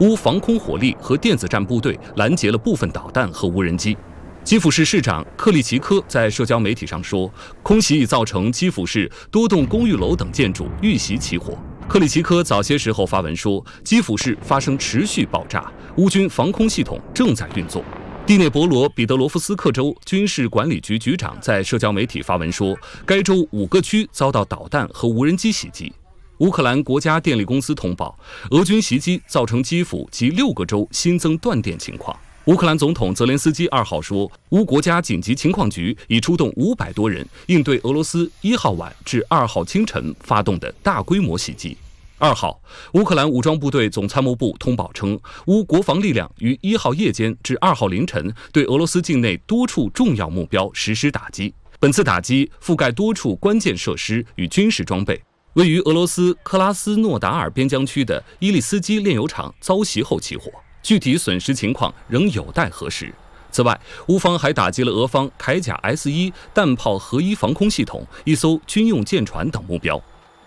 乌防空火力和电子战部队拦截了部分导弹和无人机。基辅市市长克利奇科在社交媒体上说，空袭已造成基辅市多栋公寓楼等建筑遇袭起火。克里奇科早些时候发文说，基辅市发生持续爆炸，乌军防空系统正在运作。第聂伯罗彼得罗夫斯克州军事管理局局长在社交媒体发文说，该州5个区遭到导弹和无人机袭击。乌克兰国家电力公司通报，俄军袭击造成基辅及6个州新增断电情况。乌克兰总统泽连斯基2号说，乌国家紧急情况局已出动500多人应对俄罗斯1号晚至2号清晨发动的大规模袭击。2号，乌克兰武装部队总参谋部通报称，乌国防力量于1号夜间至2号凌晨对俄罗斯境内多处重要目标实施打击。本次打击覆盖多处关键设施与军事装备。位于俄罗斯克拉斯诺达尔边疆区的伊利斯基炼油厂遭袭后起火，具体损失情况仍有待核实。此外，乌方还打击了俄方铠甲 S1 弹炮合一防空系统、1艘军用舰船等目标。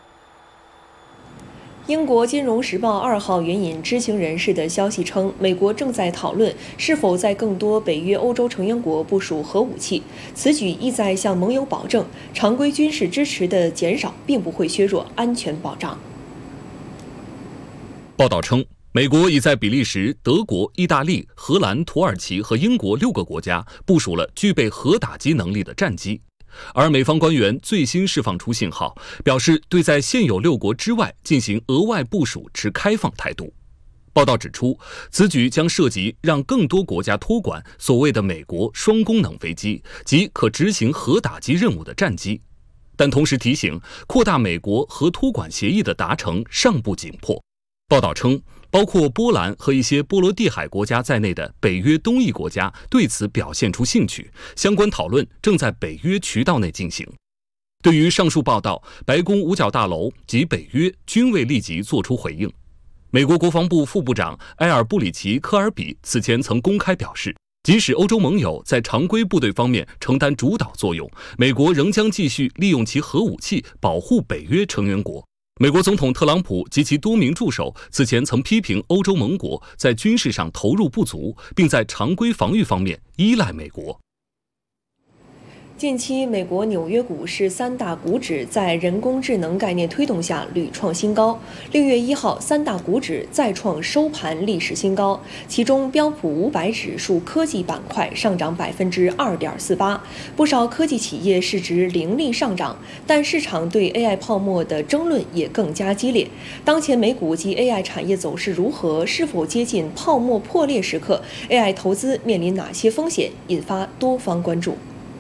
英国《金融时报》2号援引知情人士的消息称，美国正在讨论是否在更多北约欧洲成员国部署核武器。此举意在向盟友保证，常规军事支持的减少并不会削弱安全保障。 报道称，美国已在比利时、德国、意大利、荷兰、土耳其和英国6个国家部署了具备核打击能力的战机。而美方官员最新释放出信号，表示对在现有6国之外进行额外部署持开放态度。报道指出，此举将涉及让更多国家托管所谓的美国双功能飞机及可执行核打击任务的战机，但同时提醒，扩大美国核托管协议的达成尚不紧迫。报道称，包括波兰和一些波罗的海国家在内的北约东翼国家对此表现出兴趣，相关讨论正在北约渠道内进行。对于上述报道，白宫五角大楼及北约均未立即作出回应。美国国防部副部长埃尔布里奇科尔比此前曾公开表示，即使欧洲盟友在常规部队方面承担主导作用，美国仍将继续利用其核武器保护北约成员国。美国总统特朗普及其多名助手此前曾批评欧洲盟国在军事上投入不足，并在常规防御方面依赖美国。 近期，美国纽约股市3大股指在人工智能概念推动下屡创新高。6月1号，3大股指再创收盘历史新高，其中标普500指数科技板块上涨2.48%，不少科技企业市值凌厉上涨，但市场对 AI 泡沫的争论也更加激烈。当前美股及 AI 产业走势如何？是否接近泡沫破裂时刻？AI 投资面临哪些风险？引发多方关注。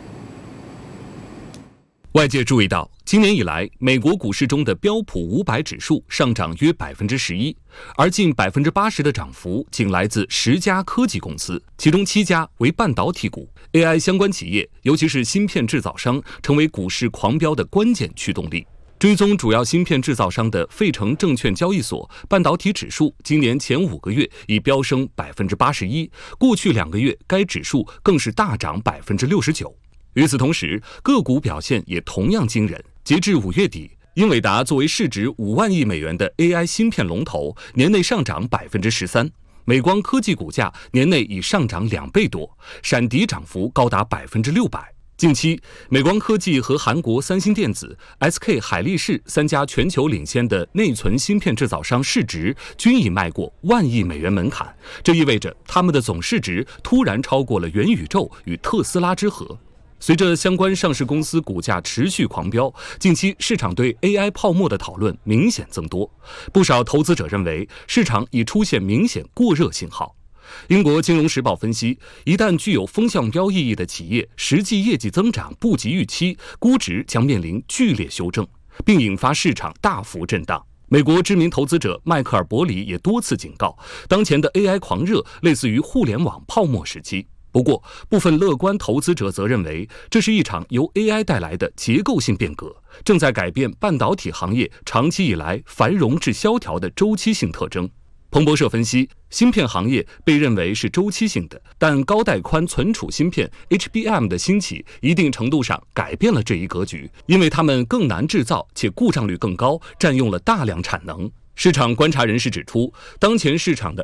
外界注意到，今年以来，美国股市中的标普500指数上涨约11%，而近80%的涨幅仅来自10家科技公司，其中7家为半导体股。AI 相关企业，尤其是芯片制造商，成为股市狂飙的关键驱动力。追踪主要芯片制造商的费城证券交易所半导体指数，今年前5个月已飙升81%，过去2个月该指数更是大涨69%。与此同时，个股表现也同样惊人。截至5月底，英伟达作为市值5万亿美元的 AI 芯片龙头，年内上涨13%；美光科技股价年内已上涨2倍多，闪迪涨幅高达600%。近期，美光科技和韩国三星电子、SK 海力士3家全球领先的内存芯片制造商市值均已迈过1万亿美元门槛，这意味着他们的总市值突然超过了元宇宙与特斯拉之和。随着相关上市公司股价持续狂飙，近期市场对 AI 泡沫的讨论明显增多。不少投资者认为，市场已出现明显过热信号。英国《金融时报》分析，一旦具有风向标意义的企业实际业绩增长不及预期，估值将面临剧烈修正，并引发市场大幅震荡。美国知名投资者迈克尔·伯里也多次警告，当前的 AI 狂热类似于互联网泡沫时期。不过，部分乐观投资者则认为，这是一场由 AI 带来的结构性变革，正在改变半导体行业长期以来繁荣至萧条的周期性特征。彭博社分析，芯片行业被认为是周期性的，但高带宽存储芯片 HBM 的兴起，一定程度上改变了这一格局，因为它们更难制造且故障率更高，占用了大量产能。市场观察人士指出，当前市场的